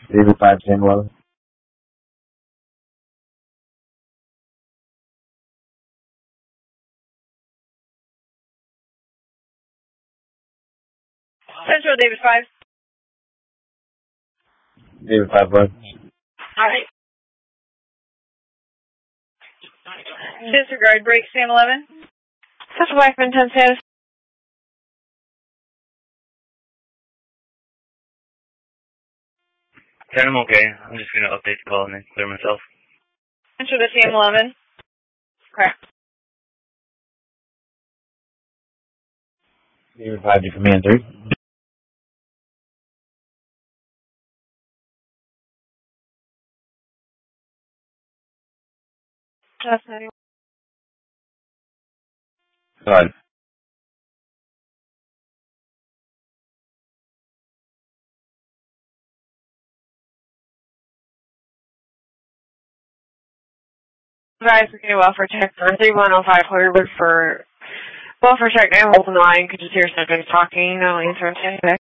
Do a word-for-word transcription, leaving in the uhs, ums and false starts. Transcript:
David five ten eleven. Central, David five. David five one. Alright. Disregard, break, Sam eleven. Central Blackman, ten status. ten, I'm okay. I'm just going to update the call and then clear myself. Central to Sam eleven. Correct. David five to command three. Just ninety-one. Go ahead. Guys, okay, welfare check for three one oh five Hollywood for welfare check nine one nine. Could you hear something talking? No answer. Okay.